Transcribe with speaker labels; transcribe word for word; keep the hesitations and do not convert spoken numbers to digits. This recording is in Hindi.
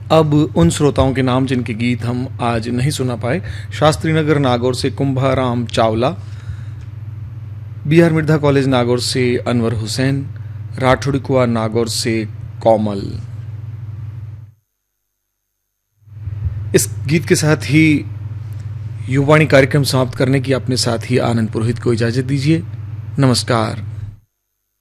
Speaker 1: अब उन श्रोताओं के नाम जिनके गीत हम आज नहीं सुना पाए। शास्त्री नगर नागौर से Kumbharam Chawla, B are Mirdha college Nagaur से अनवर हुसैन, राठौड़कुआ नागौर से कोमल। इस गीत के साथ ही युवाणी कार्यक्रम समाप्त करने की अपने साथ ही आनंद पुरोहित को इजाजत दीजिए। नमस्कार।